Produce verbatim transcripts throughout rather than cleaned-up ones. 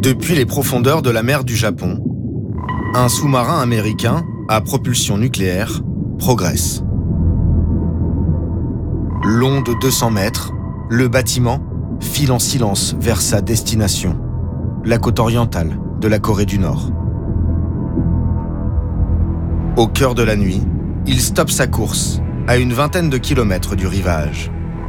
Depuis les profondeurs de la mer du Japon, un sous-marin américain à propulsion nucléaire progresse. Long de deux cents mètres, le bâtiment file en silence vers sa destination, la côte orientale de la Corée du Nord. Au cœur de la nuit, il stoppe sa course à une vingtaine de kilomètres du rivage.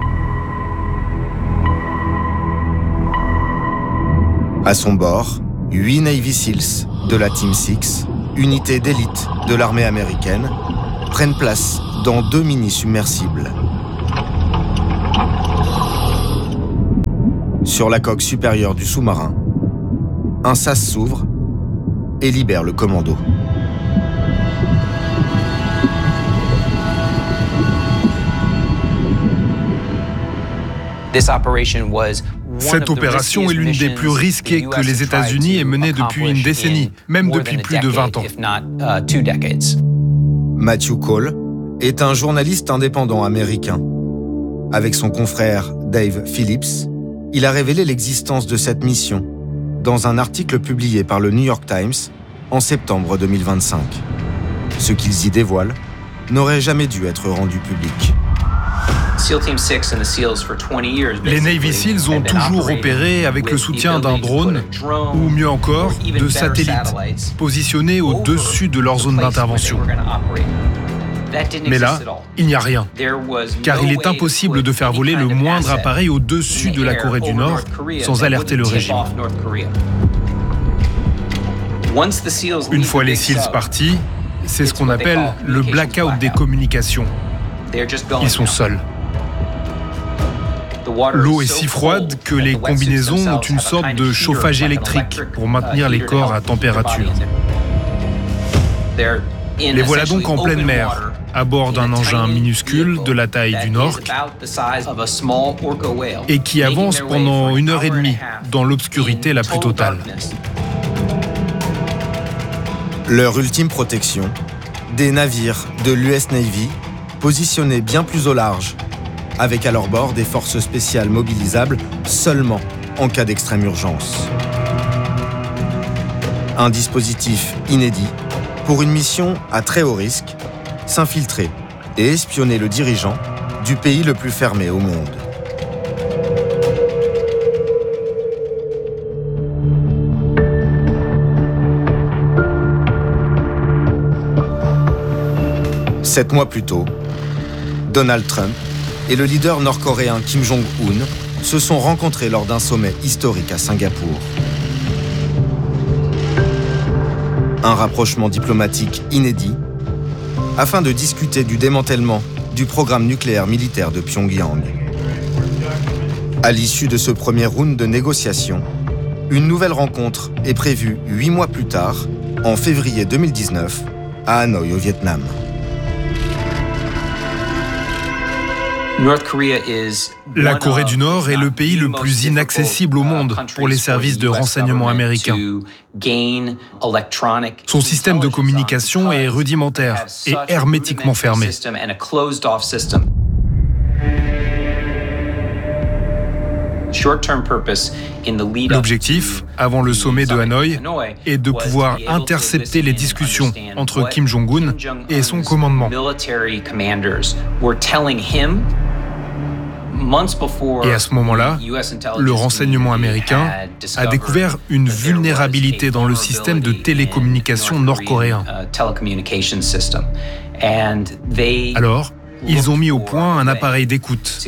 À son bord, huit Navy Seals de la Team six, unité d'élite de l'armée américaine, prennent place dans deux mini-submersibles. Sur la coque supérieure du sous-marin, un sas s'ouvre et libère le commando. Cette opération est l'une des plus risquées que les États-Unis aient menées depuis une décennie, même depuis plus de vingt ans. Matthew Cole est un journaliste indépendant américain. Avec son confrère Dave Phillips, il a révélé l'existence de cette mission dans un article publié par le New York Times en septembre deux mille vingt-cinq. Ce qu'ils y dévoilent n'aurait jamais dû être rendu public. Les Navy Seals ont toujours opéré avec le soutien d'un drone, ou mieux encore, de satellites, positionnés au-dessus de leur zone d'intervention. Mais là, il n'y a rien, car il est impossible de faire voler le moindre appareil au-dessus de la Corée du Nord sans alerter le régime. Une fois les Seals partis, c'est ce qu'on appelle le blackout des communications. Ils sont seuls. L'eau est si froide que les combinaisons ont une sorte de chauffage électrique pour maintenir les corps à température. Les voilà donc en pleine mer, à bord d'un engin minuscule de la taille d'une orque et qui avance pendant une heure et demie dans l'obscurité la plus totale. Leur ultime protection, des navires de l'U S Navy positionnés bien plus au large, avec à leur bord des forces spéciales mobilisables seulement en cas d'extrême urgence. Un dispositif inédit pour une mission à très haut risque, s'infiltrer et espionner le dirigeant du pays le plus fermé au monde. Sept mois plus tôt, Donald Trump et le leader nord-coréen Kim Jong-un se sont rencontrés lors d'un sommet historique à Singapour. Un rapprochement diplomatique inédit afin de discuter du démantèlement du programme nucléaire militaire de Pyongyang. À l'issue de ce premier round de négociations, une nouvelle rencontre est prévue huit mois plus tard, en février deux mille dix-neuf, à Hanoï au Vietnam. La Corée du Nord est le pays le plus inaccessible au monde pour les services de renseignement américains. Son système de communication est rudimentaire et hermétiquement fermé. L'objectif, avant le sommet de Hanoï, est de pouvoir intercepter les discussions entre Kim Jong-un et son commandement. Et à ce moment-là, le renseignement américain a découvert une vulnérabilité dans le système de télécommunications nord-coréen. Alors, ils ont mis au point un appareil d'écoute.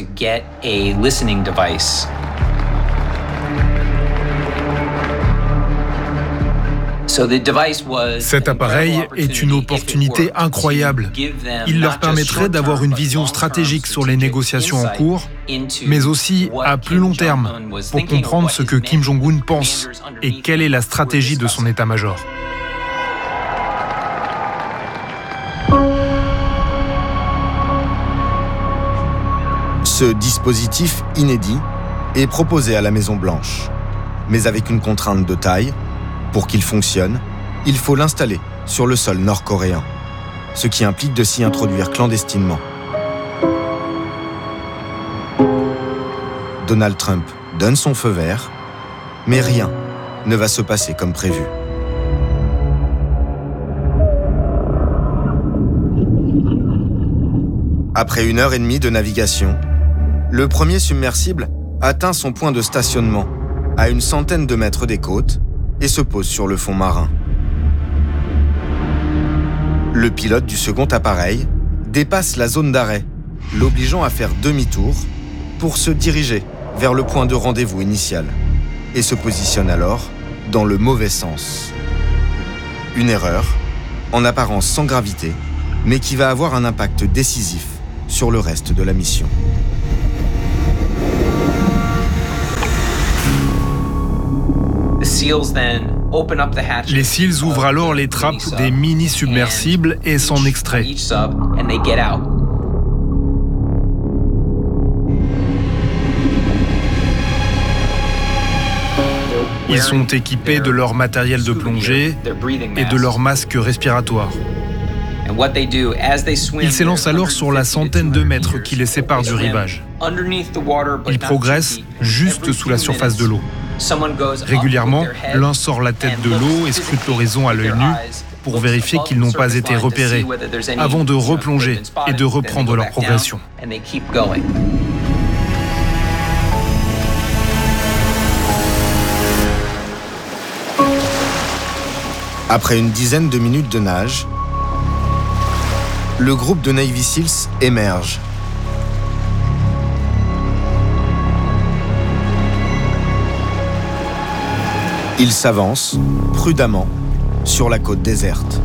Cet appareil est une opportunité incroyable. Il leur permettrait d'avoir une vision stratégique sur les négociations en cours, mais aussi à plus long terme, pour comprendre ce que Kim Jong-un pense et quelle est la stratégie de son état-major. Ce dispositif inédit est proposé à la Maison-Blanche, mais avec une contrainte de taille. Pour qu'il fonctionne, il faut l'installer sur le sol nord-coréen, ce qui implique de s'y introduire clandestinement. Donald Trump donne son feu vert, mais rien ne va se passer comme prévu. Après une heure et demie de navigation, le premier submersible atteint son point de stationnement à une centaine de mètres des côtes et se pose sur le fond marin. Le pilote du second appareil dépasse la zone d'arrêt, l'obligeant à faire demi-tour pour se diriger vers le point de rendez-vous initial et se positionne alors dans le mauvais sens. Une erreur, en apparence sans gravité, mais qui va avoir un impact décisif sur le reste de la mission. Les SEALs ouvrent alors les trappes des mini-submersibles et s'en extraient. Ils sont équipés de leur matériel de plongée et de leur masque respiratoire. Ils s'élancent alors sur la centaine de mètres qui les séparent du rivage. Ils progressent juste sous la surface de l'eau. Régulièrement, l'un sort la tête de l'eau et scrute l'horizon à l'œil nu pour vérifier qu'ils n'ont pas été repérés, avant de replonger et de reprendre leur progression. Après une dizaine de minutes de nage, le groupe de Navy SEALs émerge. Ils s'avancent, prudemment, sur la côte déserte.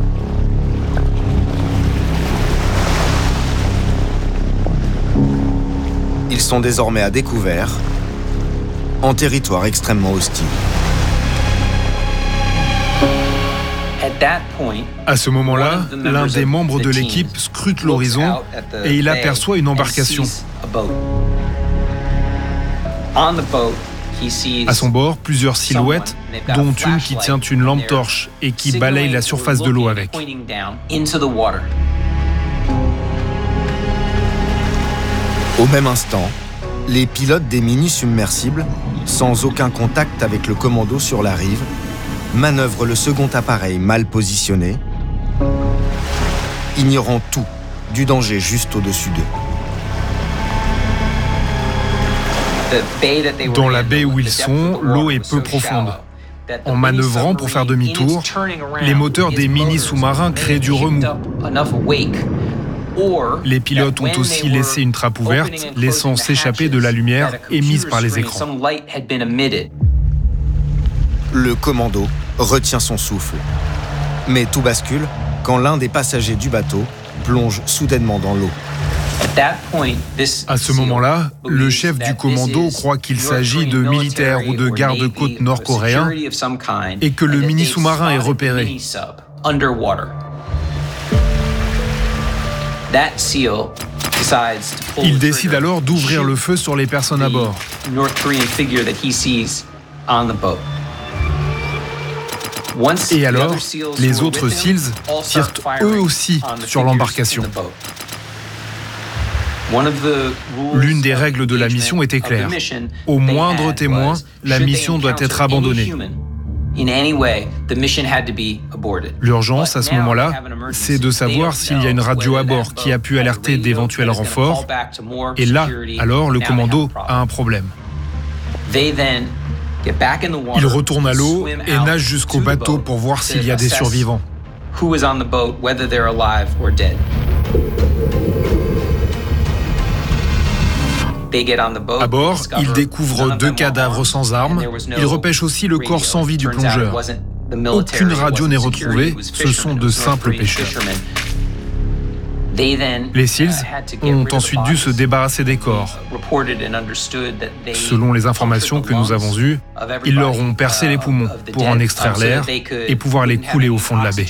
Ils sont désormais à découvert, en territoire extrêmement hostile. À ce moment-là, l'un des membres de l'équipe scrute l'horizon et il aperçoit une embarcation. À son bord, plusieurs silhouettes, dont une qui tient une lampe torche et qui balaye la surface de l'eau avec. Au même instant, les pilotes des mini-submersibles, sans aucun contact avec le commando sur la rive, manœuvrent le second appareil mal positionné, ignorant tout du danger juste au-dessus d'eux. Dans la baie où ils sont, l'eau est peu profonde. En manœuvrant pour faire demi-tour, les moteurs des mini-sous-marins créent du remous. Les pilotes ont aussi laissé une trappe ouverte, laissant s'échapper de la lumière émise par les écrans. Le commando retient son souffle. Mais tout bascule quand l'un des passagers du bateau plonge soudainement dans l'eau. À ce moment-là, le chef du commando croit qu'il s'agit de militaires ou de gardes-côtes nord-coréens et que le mini-sous-marin est repéré. Il décide alors d'ouvrir le feu sur les personnes à bord. Et alors, les autres SEALs tirent eux aussi sur l'embarcation. L'une des règles de la mission était claire. Au moindre témoin, la mission doit être abandonnée. L'urgence à ce moment-là, c'est de savoir s'il y a une radio à bord qui a pu alerter d'éventuels renforts. Et là, alors, le commando a un problème. Il retourne à l'eau et nage jusqu'au bateau pour voir s'il y a des survivants. À bord, ils découvrent deux cadavres sans armes. Ils repêchent aussi le corps sans vie du plongeur. Aucune radio n'est retrouvée, ce sont de simples pêcheurs. Les SEALs ont ensuite dû se débarrasser des corps. Selon les informations que nous avons eues, ils leur ont percé les poumons pour en extraire l'air et pouvoir les couler au fond de la baie.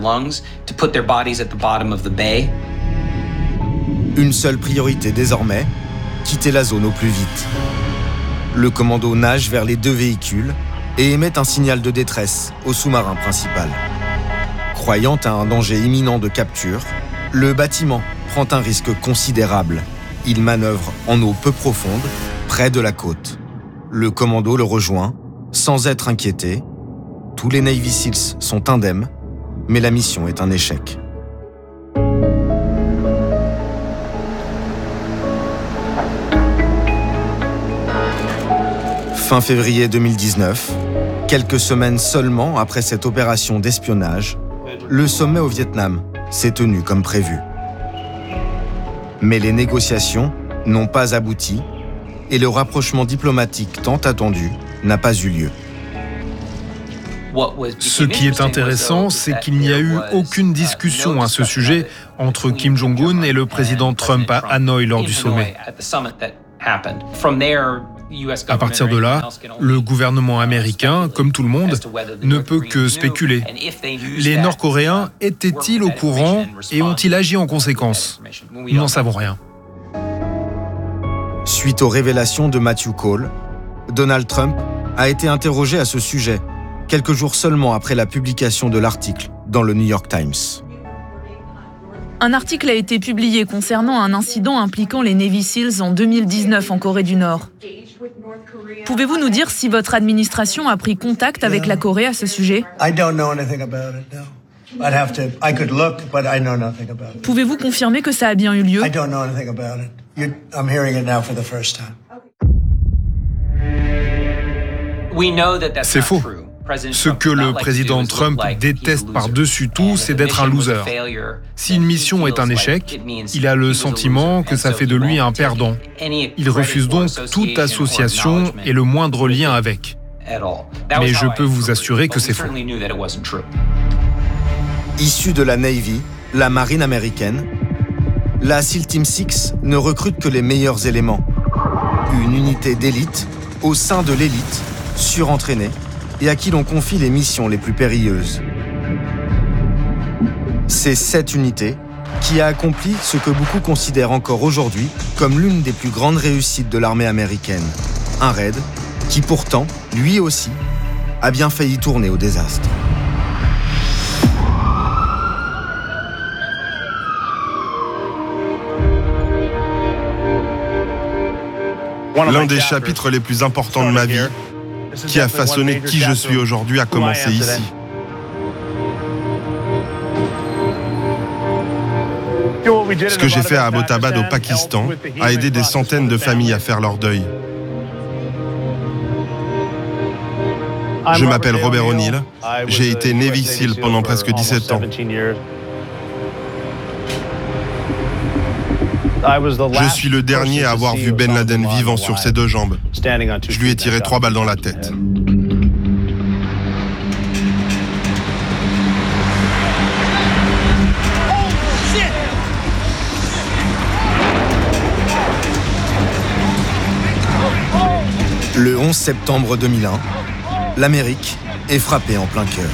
Une seule priorité désormais, quitter la zone au plus vite. Le commando nage vers les deux véhicules et émet un signal de détresse au sous-marin principal. Croyant à un danger imminent de capture, le bâtiment prend un risque considérable. Il manœuvre en eau peu profonde, près de la côte. Le commando le rejoint, sans être inquiété, Tous les Navy Seals sont indemnes, mais la mission est un échec. Fin février deux mille dix-neuf, quelques semaines seulement après cette opération d'espionnage, le sommet au Vietnam s'est tenu comme prévu. Mais les négociations n'ont pas abouti et le rapprochement diplomatique tant attendu n'a pas eu lieu. Ce qui est intéressant, c'est qu'il n'y a eu aucune discussion à ce sujet entre Kim Jong-un et le président Trump à Hanoï lors du sommet. À partir de là, le gouvernement américain, comme tout le monde, ne peut que spéculer. Les Nord-Coréens étaient-ils au courant et ont-ils agi en conséquence? Nous n'en savons rien. Suite aux révélations de Matthew Cole, Donald Trump a été interrogé à ce sujet, quelques jours seulement après la publication de l'article dans le New York Times. Un article a été publié concernant un incident impliquant les Navy Seals en deux mille dix-neuf en Corée du Nord. Pouvez-vous nous dire si votre administration a pris contact avec la Corée à ce sujet? Pouvez-vous confirmer que ça a bien eu lieu? C'est faux. Ce que le président Trump déteste par-dessus tout, c'est d'être un loser. Si une mission est un échec, il a le sentiment que ça fait de lui un perdant. Il refuse donc toute association et le moindre lien avec. Mais je peux vous assurer que c'est faux. Issue de la Navy, la marine américaine, la SEAL Team six ne recrute que les meilleurs éléments. Une unité d'élite au sein de l'élite, surentraînée, et à qui l'on confie les missions les plus périlleuses. C'est cette unité qui a accompli ce que beaucoup considèrent encore aujourd'hui comme l'une des plus grandes réussites de l'armée américaine. Un raid qui pourtant, lui aussi, a bien failli tourner au désastre. L'un des chapitres les plus importants de ma vie, qui a façonné qui je suis aujourd'hui, a commencé ici. Ce que j'ai fait à Abbottabad au Pakistan a aidé des centaines de familles à faire leur deuil. Je m'appelle Robert O'Neill, j'ai été Navy SEAL pendant presque dix-sept ans. Je suis le dernier à avoir vu Ben Laden vivant sur ses deux jambes. Je lui ai tiré trois balles dans la tête. Le onze septembre deux mille un, l'Amérique est frappée en plein cœur.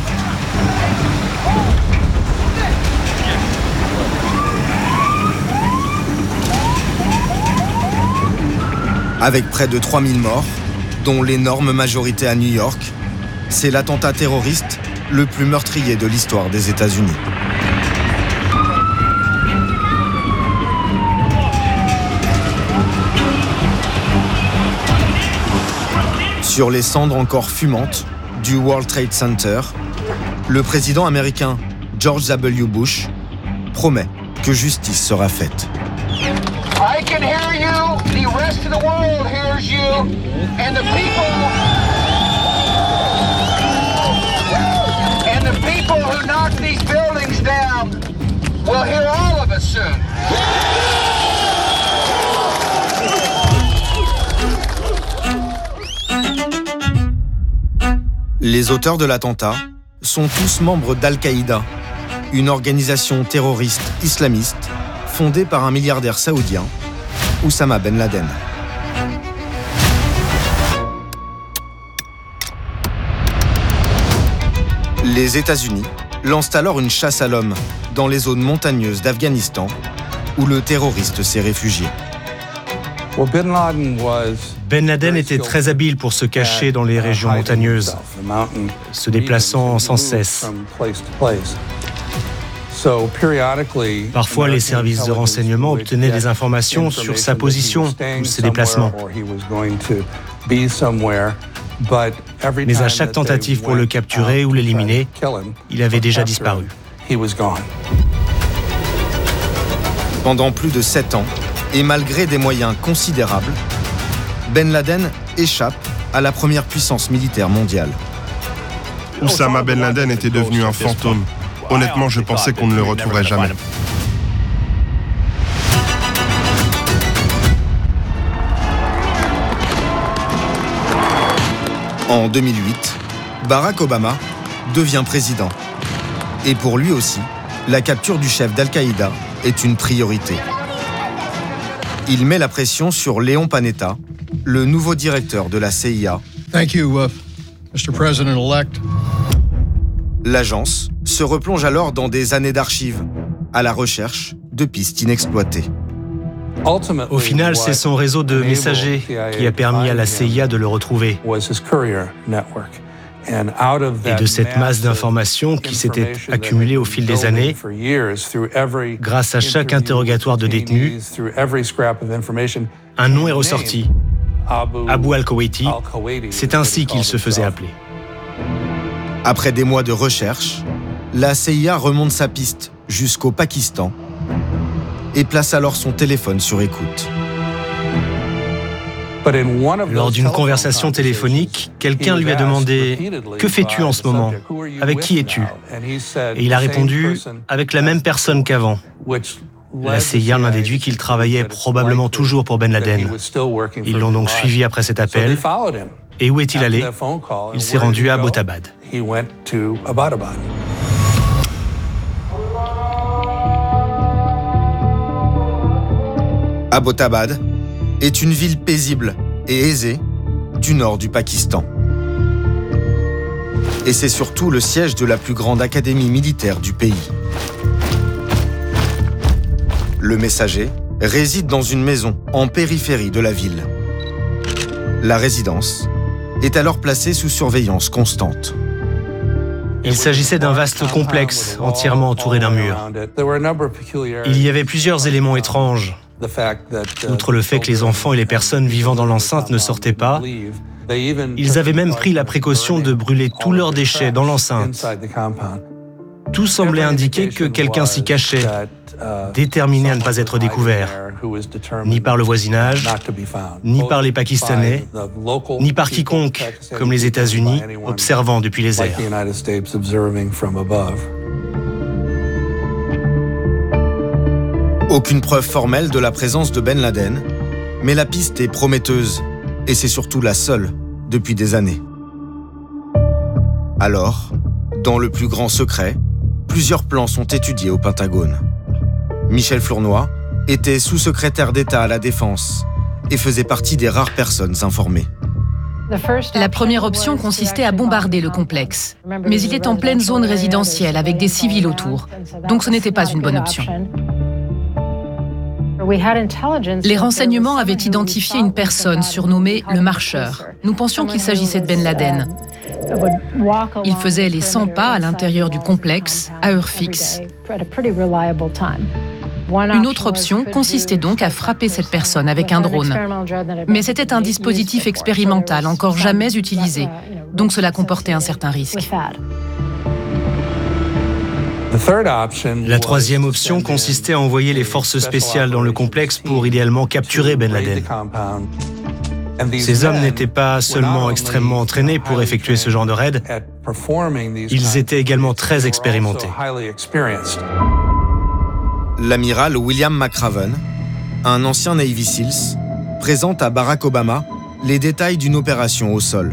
Avec près de trois mille morts, dont l'énorme majorité à New York, c'est l'attentat terroriste le plus meurtrier de l'histoire des États-Unis. Sur les cendres encore fumantes du World Trade Center, le président américain George W. Bush promet que justice sera faite. I can hear you, the rest of the world hears you, and the people, and the people who knock these buildings down will hear all of us soon. Les auteurs de l'attentat sont tous membres d'Al-Qaïda, une organisation terroriste islamiste fondée par un milliardaire saoudien, Oussama Ben Laden. Les États-Unis lancent alors une chasse à l'homme dans les zones montagneuses d'Afghanistan où le terroriste s'est réfugié. Ben Laden était très habile pour se cacher dans les régions montagneuses, se déplaçant sans cesse. Parfois, les services de renseignement obtenaient des informations sur sa position ou ses déplacements. Mais à chaque tentative pour le capturer ou l'éliminer, il avait déjà disparu. Pendant plus de sept ans, et malgré des moyens considérables, Ben Laden échappe à la première puissance militaire mondiale. Oussama Ben Laden était devenu un fantôme. Honnêtement, je pensais qu'on ne le retrouverait jamais. En deux mille huit, Barack Obama devient président. Et pour lui aussi, la capture du chef d'Al-Qaïda est une priorité. Il met la pression sur Leon Panetta, le nouveau directeur de la C I A. Thank you, uh, Mister President-elect. L'agence se replonge alors dans des années d'archives, à la recherche de pistes inexploitées. Au final, c'est son réseau de messagers qui a permis à la C I A de le retrouver. Et de cette masse d'informations qui s'était accumulée au fil des années, grâce à chaque interrogatoire de détenus, un nom est ressorti. Abu al-Kuwaiti, c'est ainsi qu'il se faisait appeler. Après des mois de recherche, la C I A remonte sa piste jusqu'au Pakistan et place alors son téléphone sur écoute. Lors d'une conversation téléphonique, quelqu'un lui a demandé « Que fais-tu en ce moment? Avec qui es-tu » Et il a répondu « Avec la même personne qu'avant ». La C I A en a déduit qu'il travaillait probablement toujours pour Ben Laden. Ils l'ont donc suivi après cet appel. Et où est-il allé? Il s'est rendu à Abbottabad. Abbottabad est une ville paisible et aisée du nord du Pakistan. Et c'est surtout le siège de la plus grande académie militaire du pays. Le messager réside dans une maison en périphérie de la ville. La résidence est alors placée sous surveillance constante. Il s'agissait d'un vaste complexe entièrement entouré d'un mur. Il y avait plusieurs éléments étranges. Outre le fait que les enfants et les personnes vivant dans l'enceinte ne sortaient pas, ils avaient même pris la précaution de brûler tous leurs déchets dans l'enceinte. Tout semblait indiquer que quelqu'un s'y cachait, déterminé à ne pas être découvert, ni par le voisinage, ni par les Pakistanais, ni par quiconque, comme les États-Unis, observant depuis les airs. Aucune preuve formelle de la présence de Ben Laden, mais la piste est prometteuse, et c'est surtout la seule depuis des années. Alors, dans le plus grand secret, plusieurs plans sont étudiés au Pentagone. Michel Flournoy était sous-secrétaire d'État à la Défense et faisait partie des rares personnes informées. La première option consistait à bombarder le complexe. Mais il est en pleine zone résidentielle avec des civils autour, donc ce n'était pas une bonne option. Les renseignements avaient identifié une personne surnommée le Marcheur. Nous pensions qu'il s'agissait de Ben Laden. Il faisait les cent pas à l'intérieur du complexe, à heure fixe. Une autre option consistait donc à frapper cette personne avec un drone. Mais c'était un dispositif expérimental encore jamais utilisé, donc cela comportait un certain risque. La troisième option consistait à envoyer les forces spéciales dans le complexe pour idéalement capturer Ben Laden. Ces hommes n'étaient pas seulement extrêmement entraînés pour effectuer ce genre de raid, ils étaient également très expérimentés. L'amiral William McRaven, un ancien Navy Seals, présente à Barack Obama les détails d'une opération au sol.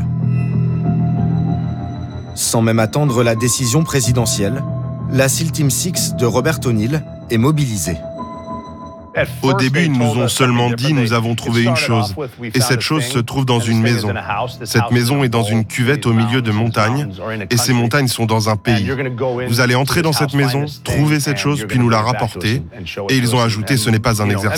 Sans même attendre la décision présidentielle, la SEAL Team six de Robert O'Neill est mobilisée. Au début, ils nous ont seulement dit « nous avons trouvé une chose ». Et cette chose se trouve dans une maison. Cette maison est dans une cuvette au milieu de montagnes, et ces montagnes sont dans un pays. Vous allez entrer dans cette maison, trouver cette chose, puis nous la rapporter. Et ils ont ajouté « ce n'est pas un exercice ».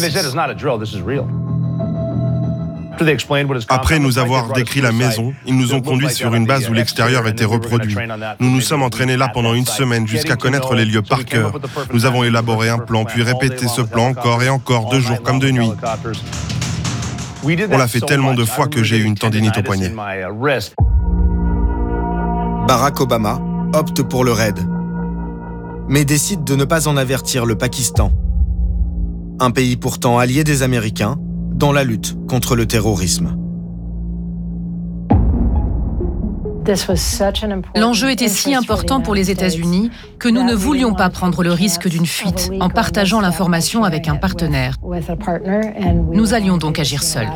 Après nous avoir décrit la maison, ils nous ont conduits sur une base où l'extérieur était reproduit. Nous nous sommes entraînés là pendant une semaine jusqu'à connaître les lieux par cœur. Nous avons élaboré un plan, puis répété ce plan encore et encore, de jour comme de nuit. On l'a fait tellement de fois que j'ai eu une tendinite au poignet. Barack Obama opte pour le raid, mais décide de ne pas en avertir le Pakistan, un pays pourtant allié des Américains dans la lutte contre le terrorisme. L'enjeu était si important pour les États-Unis que nous ne voulions pas prendre le risque d'une fuite en partageant l'information avec un partenaire. Nous allions donc agir seuls.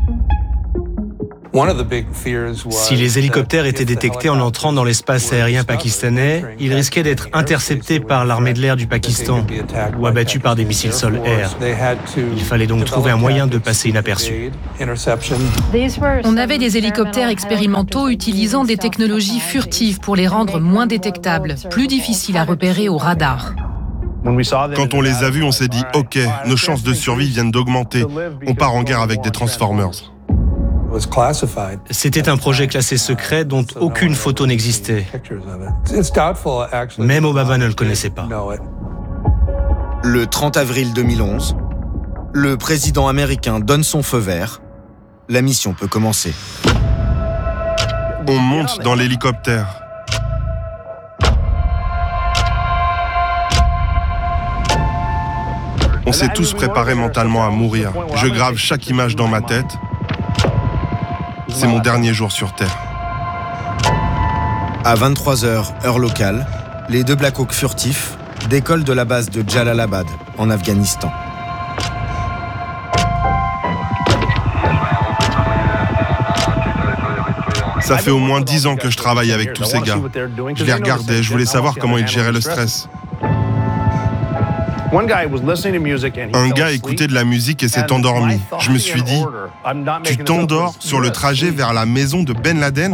Si les hélicoptères étaient détectés en entrant dans l'espace aérien pakistanais, ils risquaient d'être interceptés par l'armée de l'air du Pakistan ou abattus par des missiles sol-air. Il fallait donc trouver un moyen de passer inaperçu. On avait des hélicoptères expérimentaux utilisant des technologies furtives pour les rendre moins détectables, plus difficiles à repérer au radar. Quand on les a vus, on s'est dit « Ok, nos chances de survie viennent d'augmenter. On part en guerre avec des Transformers ». C'était un projet classé secret dont aucune photo n'existait. Même Obama ne le connaissait pas. Le trente avril deux mille onze, le président américain donne son feu vert. La mission peut commencer. On monte dans l'hélicoptère. On s'est tous préparés mentalement à mourir. Je grave chaque image dans ma tête. C'est mon dernier jour sur Terre. À vingt-trois heures, heure locale, les deux Black Hawk furtifs décollent de la base de Jalalabad, en Afghanistan. Ça fait au moins dix ans que je travaille avec tous ces gars. Je les regardais, je voulais savoir comment ils géraient le stress. Un gars écoutait de la musique et s'est endormi. Je me suis dit, tu t'endors sur le trajet vers la maison de Ben Laden?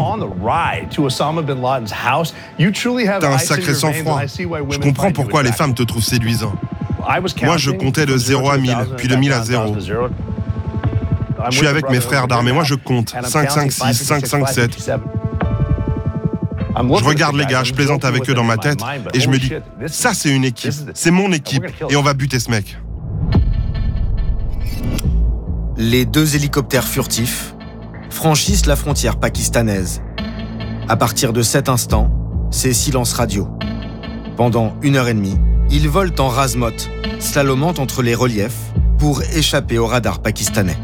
T'as un sacré sang-froid. Je comprends pourquoi les femmes te trouvent séduisant. Moi, je comptais de zéro à mille, puis de mille à zéro. Je suis avec mes frères d'armée, moi je compte. cinq, cinq, six, cinq, cinq, sept. Je regarde les gars, je plaisante avec eux dans ma tête et je me dis, ça c'est une équipe, c'est mon équipe et on va buter ce mec. Les deux hélicoptères furtifs franchissent la frontière pakistanaise. À partir de cet instant, c'est silence radio. Pendant une heure et demie, ils volent en rase-motte, slalomant entre les reliefs pour échapper au radar pakistanais.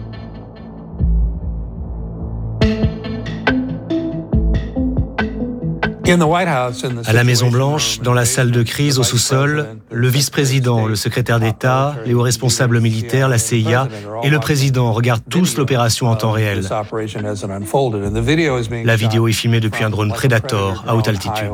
À la Maison-Blanche, dans la salle de crise au sous-sol, le vice-président, le secrétaire d'État, les hauts responsables militaires, la C I A et le président regardent tous l'opération en temps réel. La vidéo est filmée depuis un drone Predator à haute altitude.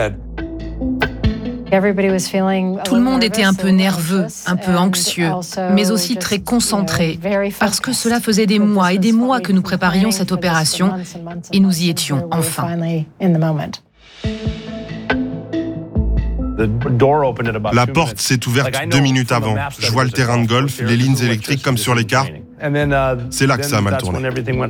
Tout le monde était un peu nerveux, un peu anxieux, mais aussi très concentré, parce que cela faisait des mois et des mois que nous préparions cette opération et nous y étions enfin. La porte s'est ouverte deux minutes avant. Je vois le terrain de golf, les lignes électriques comme sur les cartes. C'est là que ça a mal tourné.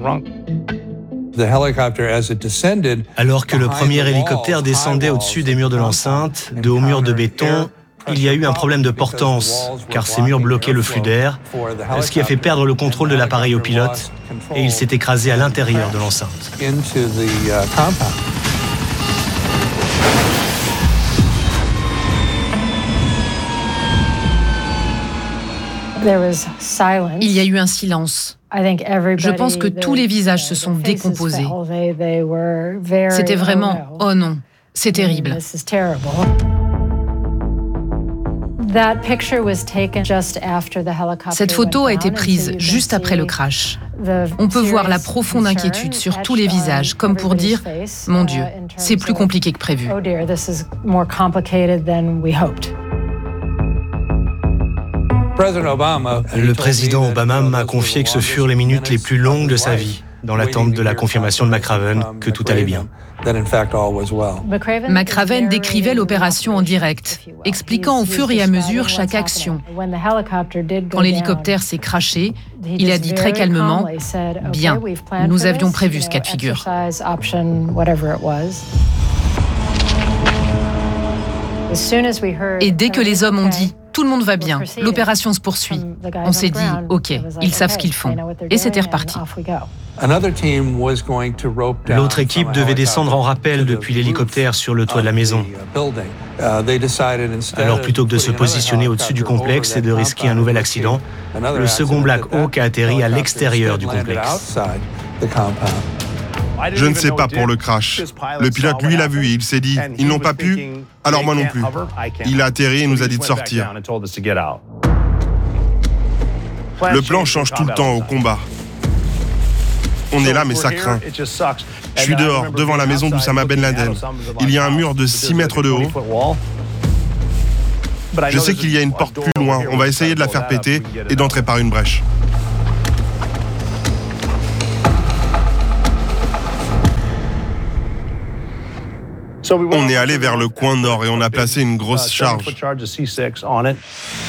Alors que le premier hélicoptère descendait au-dessus des murs de l'enceinte, de hauts murs de béton, il y a eu un problème de portance, car ces murs bloquaient le flux d'air, ce qui a fait perdre le contrôle de l'appareil au pilote, et il s'est écrasé à l'intérieur de l'enceinte. Il y a eu un silence. Je pense que tous les visages se sont décomposés. C'était vraiment « oh non, c'est terrible ». Cette photo a été prise juste après le crash. On peut voir la profonde inquiétude sur tous les visages, comme pour dire « Mon Dieu, c'est plus compliqué que prévu ». Le président Obama m'a confié que ce furent les minutes les plus longues de sa vie, dans l'attente de la confirmation de McRaven que tout allait bien. McRaven décrivait l'opération en direct, expliquant au fur et à mesure chaque action. Quand l'hélicoptère s'est crashé, il a dit très calmement « Bien, nous avions prévu ce cas de figure ». Et dès que les hommes ont dit Tout le monde va bien, l'opération se poursuit. On s'est dit, ok, ils savent ce qu'ils font. Et c'était reparti. L'autre équipe devait descendre en rappel depuis l'hélicoptère sur le toit de la maison. Alors plutôt que de se positionner au-dessus du complexe et de risquer un nouvel accident, le second Black Hawk a atterri à l'extérieur du complexe. Je ne sais pas pour le crash. Le pilote, lui, l'a vu et il s'est dit, ils n'ont pas pu, alors moi non plus. Il a atterri et nous a dit de sortir. Le plan change tout le temps au combat. On est là, mais ça craint. Je suis dehors, devant la maison d'Oussama Ben Laden. Il y a un mur de six mètres de haut. Je sais qu'il y a une porte plus loin. On va essayer de la faire péter et d'entrer par une brèche. On est allé vers le coin nord et on a placé une grosse charge.